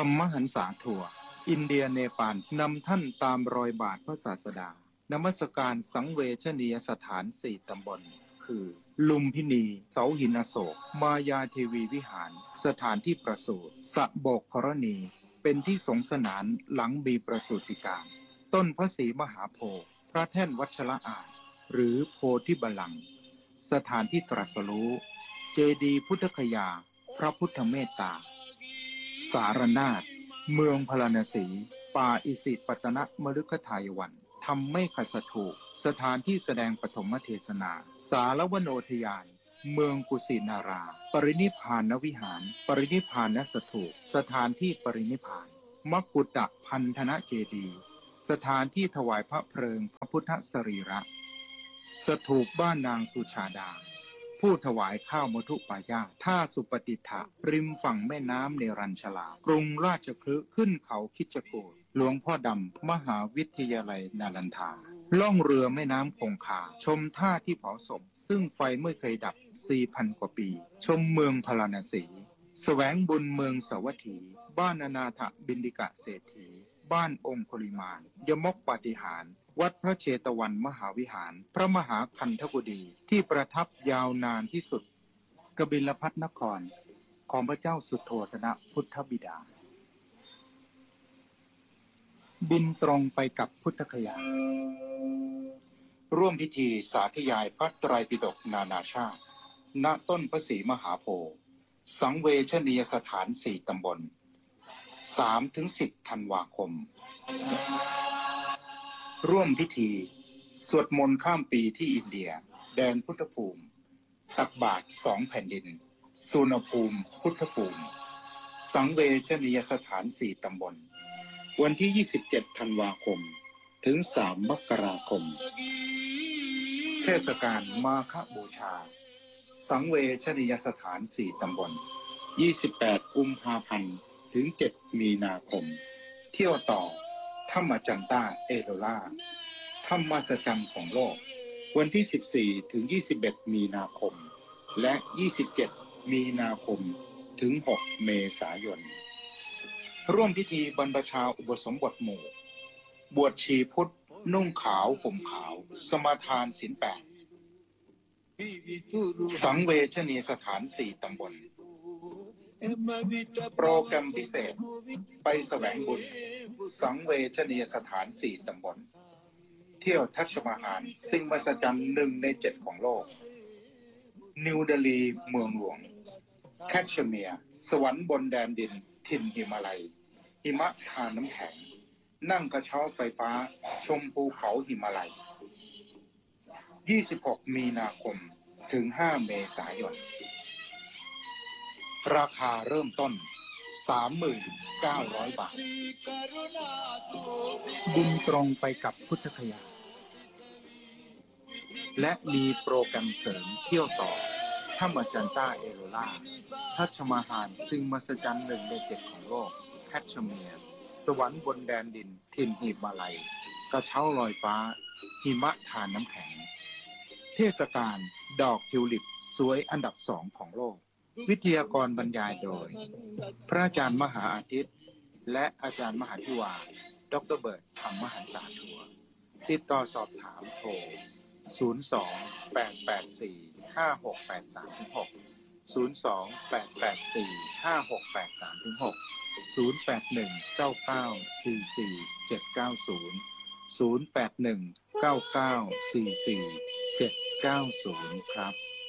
รรมหันษาทัวร์อินเดียเนปาลนำท่านตามรอยบาทพระศาสดานมัสการสังเวชนียสถาน4 ตำบลคือลุมพินีเสาหินอโศกมายาเทวีวิหารสถานที่ประสูติสะโบกกรณีเป็นที่สงสนานหลังมีประสูติการต้นพระศรีมหาโพธิ์พระแท่นวัชระอาจหรือโพธิบัลลังก์สถานที่ตรัสรู้เจดีย์พุทธคยาพระพุทธเมตตาสารนาถเมืองพาราณสีป่าอิสิปตนมฤคทายวันธรรมไม่ขัดสถูปสถานที่แสดงปฐมเทศนาสารวโนทยานเมืองกุสินาราปรินิพพานวิหารปรินิพพานสถูปสถานที่ปรินิพพานมกุฏพันธนเจดีย์สถานที่ถวายพระเพลิงพระพุทธสรีระสถูปบ้านนางสุชาดาผู้ถวายข้าวมทุปายาตท่าสุปฏิฐะริมฝั่งแม่น้ำเนรัญชลากรุงราชคฤห์ขึ้นเขาคิชกูฏหลวงพ่อดำมหาวิทยาลัยนาลันทาล่องเรือแม่น้ำคงคาชมท่าที่เผาศพซึ่งไฟไม่เคยดับ 4,000 กว่าปีชมเมืองพาราณสีแสวงบุญเมืองสาวัตถีบ้านอนาถบิณฑิกะเศรษฐีบ้านองคุลิมานยมกปาฏิหาริย์วัดพระเชตวันมหาวิหารพระมหาคันธกุฎีที่ประทับยาวนานที่สุดกบิลพัสนครของพระเจ้าสุโธทนะพุทธบิดาบินตรงไปกับพุทธคยาร่วมพิธีสาธยายพระไตรปิฎกนานาชาติณต้นพระศรีมหาโพธิ์สังเวชนียสถาน4 ตำบล 3-10 ธันวาคมร่วมพิธีสวดมนต์ข้ามปีที่อินเดียแดนพุทธภูมิตักบาตร2 แผ่นดินสุนภูมิพุทธภูมิสังเวชนียสถาน4 ตำบลวันที่ 27 ธันวาคมถึง 3 มกราคมเทศกาลมาฆบูชาสังเวชนียสถาน4 ตำบล 28 กุมภาพันธ์ถึง 7 มีนาคมเที่ยวต่อธรรมจันตาเอโลล่าธรรมสัจจ์ของโลกวันที่ 14 ถึง 21 มีนาคมและ 27 มีนาคมถึง 6 เมษายนร่วมพิธีบรรพชาอุปสมบทหมู่บวชชีพุทธนุ่งขาวห่มขาวสมาทานศีล 8สังเวชนียสถาน4 ตำบลโปรแกรมพิเศษไปแสวงบุญสังเวชนียสถาน4 ตำบลเที่ยวทัชมาฮาลสิ่งมหัศจรรย์1 ใน 7ของโลกนิวเดลีเมืองหลวงแคชเมียร์สวรรค์บนแดนดินถิ่นหิมาลัยหิมะทาน้ำแข็งนั่งกระเช้าไฟฟ้าชมภูเขาหิมาลัย26 มีนาคมถึง 5 เมษายนราคาเริ่มต้น 39,000 บาทบินตรงไปกับพุทธคยาและมีโปรแกรมเสริมเที่ยวต่อธรรมจันตาเอโลล่าทัชมาฮาลสิ่งมหัศจรรย์1 ใน 7ของโลกแคชเมียร์สวรรค์บนแดนดินถิ่นหิมาลัยกระเช้าลอยฟ้าหิมะทานน้ำแข็งเทศกาลดอกทิวลิปสวยอันดับ 2 ของโลกวิทยากรบรรยายโดยพระอาจารย์มหาอาทิตย์และอาจารย์มหาธิวาดร.เบิร์ตธรรมหันษาทัวร์ติดต่อสอบถามโทร 02-884-5683-6 02-884-5683-6 081-9944-790 081-9944-790 ครับ